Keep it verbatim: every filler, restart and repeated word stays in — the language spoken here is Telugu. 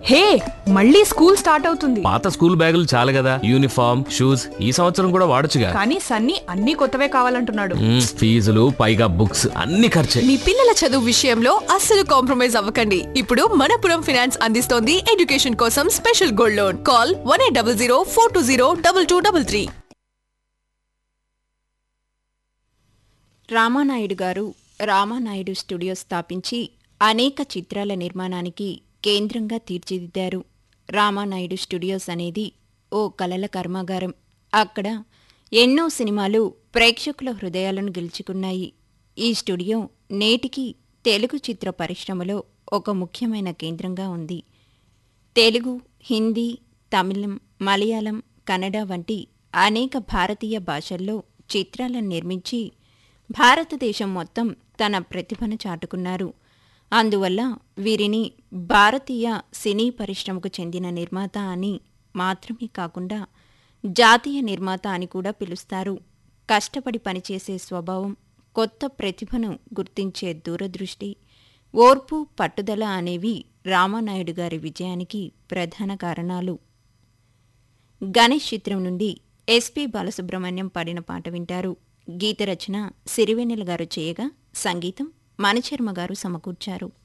హే, మళ్ళీ స్కూల్ స్టార్ట్ అవుతుంది. పాత స్కూల్ బ్యాగులు చాలు కదా, యూనిఫామ్ షూస్ ఈ సంవత్సరం కూడా వాడొచ్చుగా. కానీ సన్నీ అన్ని కొత్తవే కావాలంటున్నాడు. మ్మ్, ఫీజులు పైగా బుక్స్ అన్ని ఖర్చే. మీ పిల్లల చదువు విషయంలో అస్సలు కాంప్రమైజ్ అవ్వకండి. ఇప్పుడు మనపురం ఫైనాన్స్ అందిస్తోంది ఎడ్యుకేషన్ కోసం special gold loan. Call one eight double zero four two zero double two double three. Ramanaidu గారు రామానాయుడు స్టూడియో స్థాపించి అనేక చిత్రాల నిర్మాణానికి కేంద్రంగా తీర్చిదిద్దారు. రామానాయుడు స్టూడియోస్ అనేది ఓ కలల కర్మాగారం. అక్కడ ఎన్నో సినిమాలు ప్రేక్షకుల హృదయాలను గెలుచుకున్నాయి. ఈ స్టూడియో నేటికి తెలుగు చిత్ర పరిశ్రమలో ఒక ముఖ్యమైన కేంద్రంగా ఉంది. తెలుగు, హిందీ, తమిళం, మలయాళం, కన్నడ వంటి అనేక భారతీయ భాషల్లో చిత్రాలను నిర్మించి భారతదేశం మొత్తం తన ప్రతిభను చాటుకున్నారు. అందువల్ల వీరిని భారతీయ సినీ పరిశ్రమకు చెందిన నిర్మాత అని మాత్రమే కాకుండా జాతీయ నిర్మాత అని కూడా పిలుస్తారు. కష్టపడి పనిచేసే స్వభావం, కొత్త ప్రతిభను గుర్తించే దూరదృష్టి, ఓర్పు, పట్టుదల అనేవి రామానాయుడు గారి విజయానికి ప్రధాన కారణాలు. గణేష్ చిత్రం నుండి ఎస్పి బాలసుబ్రహ్మణ్యం పాడిన పాట వింటారు. గీత రచన సిరివెన్నెల గారు చేయగా, సంగీతం మణిశర్మ గారు సమకూర్చారు.